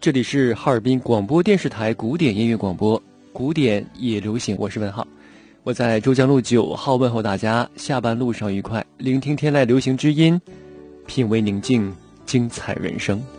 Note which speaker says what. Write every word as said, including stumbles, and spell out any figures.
Speaker 1: 这里是哈尔滨广播电视台古典音乐广播，古典也流行，我是文浩，我在珠江路九号问候大家，下班路上愉快，聆听天籁流行之音，品味宁静，精彩人生。